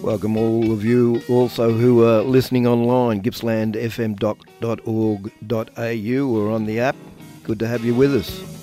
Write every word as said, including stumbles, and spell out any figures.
Welcome all of you also who are listening online, gippsland f m dot org dot a u or on the app. Good to have you with us.